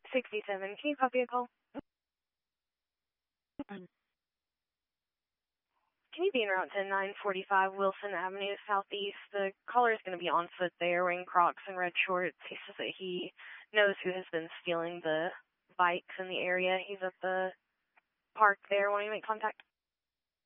67, can you copy a call? Can you be en route to 945 Wilson Avenue Southeast? The caller is going to be on foot there wearing Crocs and red shorts. He says that he knows who has been stealing the bikes in the area. He's at the park there wanting to make contact.